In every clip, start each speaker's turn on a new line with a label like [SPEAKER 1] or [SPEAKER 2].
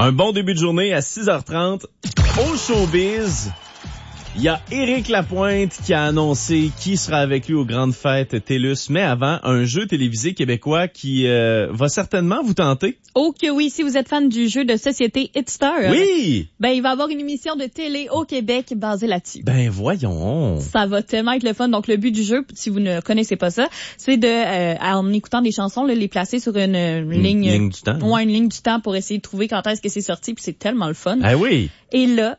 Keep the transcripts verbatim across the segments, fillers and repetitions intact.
[SPEAKER 1] Un bon début de journée à six heures trente. Au showbiz, il y a Éric Lapointe qui a annoncé qui sera avec lui aux grandes fêtes TELUS. Mais avant, un jeu télévisé québécois qui euh, va certainement vous tenter.
[SPEAKER 2] Oh que oui, si vous êtes fan du jeu de société Hitstar.
[SPEAKER 1] Oui!
[SPEAKER 2] Ben, il va y avoir une émission de télé au Québec basée là-dessus.
[SPEAKER 1] Ben voyons!
[SPEAKER 2] Ça va tellement être le fun. Donc, le but du jeu, si vous ne connaissez pas ça, c'est de, euh, en écoutant des chansons, là, les placer sur une, une,
[SPEAKER 1] une
[SPEAKER 2] ligne...
[SPEAKER 1] ligne du temps.
[SPEAKER 2] Ouais, une ligne du temps pour essayer de trouver quand est-ce que c'est sorti, puis c'est tellement le fun.
[SPEAKER 1] Ah oui!
[SPEAKER 2] Et là,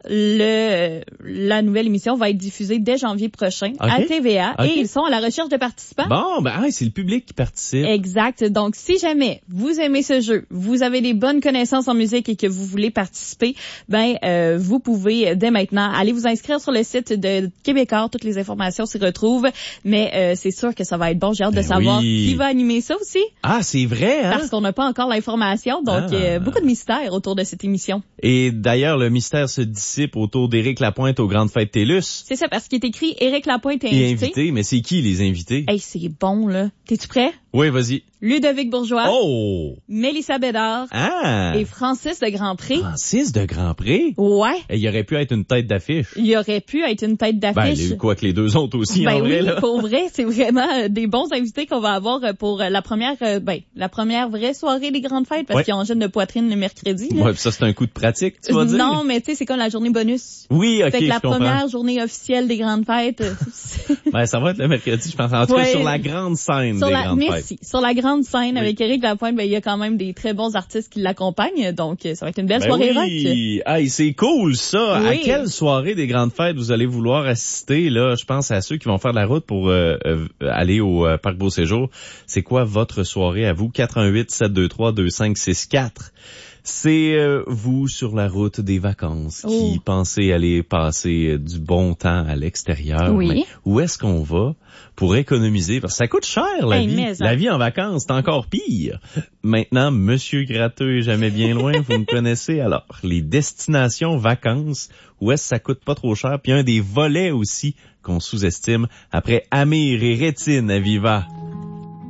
[SPEAKER 2] le, la nouvelle émission va être diffusée dès janvier prochain
[SPEAKER 1] okay.
[SPEAKER 2] à T V A
[SPEAKER 1] okay.
[SPEAKER 2] et ils sont à la recherche de participants.
[SPEAKER 1] Bon, ben ah, c'est le public qui participe.
[SPEAKER 2] Exact. Donc, si jamais vous aimez ce jeu, vous avez des bonnes connaissances en musique et que vous voulez participer, ben euh, vous pouvez dès maintenant aller vous inscrire sur le site de Québécois. Toutes les informations s'y retrouvent. Mais euh, c'est sûr que ça va être bon. J'ai hâte ben de savoir oui. qui va animer ça aussi.
[SPEAKER 1] Ah, c'est vrai, hein?
[SPEAKER 2] Parce qu'on n'a pas encore l'information. Donc, ah. euh, beaucoup de mystères autour de cette émission.
[SPEAKER 1] Et d'ailleurs, le mystère se dissipe autour d'Éric Lapointe aux grandes fêtes TELUS.
[SPEAKER 2] C'est ça, parce qu'il est écrit Éric Lapointe est invité.
[SPEAKER 1] Et invité, mais c'est qui les invités?
[SPEAKER 2] Hey, c'est bon, là. T'es-tu prêt?
[SPEAKER 1] Oui, vas-y.
[SPEAKER 2] Ludovic Bourgeois.
[SPEAKER 1] Oh!
[SPEAKER 2] Mélissa Bédard.
[SPEAKER 1] Ah!
[SPEAKER 2] Et Francis de Grandpré.
[SPEAKER 1] Francis de Grandpré?
[SPEAKER 2] Ouais.
[SPEAKER 1] Et il aurait pu être une tête d'affiche.
[SPEAKER 2] Il aurait pu être une tête d'affiche.
[SPEAKER 1] Ben, quoi que les deux autres aussi,
[SPEAKER 2] ben
[SPEAKER 1] en vrai,
[SPEAKER 2] oui,
[SPEAKER 1] là.
[SPEAKER 2] pour vrai, c'est vraiment des bons invités qu'on va avoir pour la première, ben, la première vraie soirée des grandes fêtes, parce ouais. qu'ils ont gêne de poitrine le mercredi, là.
[SPEAKER 1] Ouais, pis ça, c'est un coup de pratique, tu vas dire?
[SPEAKER 2] Non, mais tu sais, c'est comme la journée bonus.
[SPEAKER 1] Oui, ok,
[SPEAKER 2] fait que la
[SPEAKER 1] je comprends.
[SPEAKER 2] première journée officielle des grandes fêtes.
[SPEAKER 1] Ben, ça va être le mercredi, je pense. En tout cas, ouais. sur la grande scène
[SPEAKER 2] sur
[SPEAKER 1] des
[SPEAKER 2] la,
[SPEAKER 1] grandes
[SPEAKER 2] merci.
[SPEAKER 1] fêtes.
[SPEAKER 2] Sur la grande scène,
[SPEAKER 1] oui.
[SPEAKER 2] avec Éric Lapointe, ben, il y a quand même des très bons artistes qui l'accompagnent, donc ça va être une belle
[SPEAKER 1] ben
[SPEAKER 2] soirée
[SPEAKER 1] oui. rock. Hey, c'est cool, ça. Oui. À quelle soirée des grandes fêtes vous allez vouloir assister, là? Je pense à ceux qui vont faire de la route pour euh, euh, aller au euh, Parc Beau-Séjour. C'est quoi votre soirée à vous? quatre un huit, sept deux trois, deux cinq six quatre. C'est euh, vous sur la route des vacances qui oh. pensez aller passer du bon temps à l'extérieur.
[SPEAKER 2] Oui.
[SPEAKER 1] Mais où est-ce qu'on va pour économiser? Parce que ça coûte cher, la
[SPEAKER 2] hey,
[SPEAKER 1] vie.
[SPEAKER 2] Mais,
[SPEAKER 1] la vie en vacances, c'est encore pire. Maintenant, Monsieur Gratteux est jamais bien loin, vous me connaissez. Alors, les destinations vacances, où est-ce que ça coûte pas trop cher? Puis un des volets aussi qu'on sous-estime après Amir et Rétine à Viva.